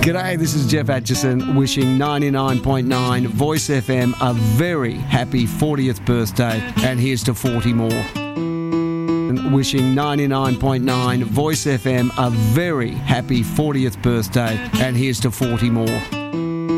G'day, this is Jeff Atchison wishing 99.9 Voice FM a very happy 40th birthday, and here's to 40 more. Wishing 99.9 Voice FM a very happy 40th birthday, and here's to 40 more.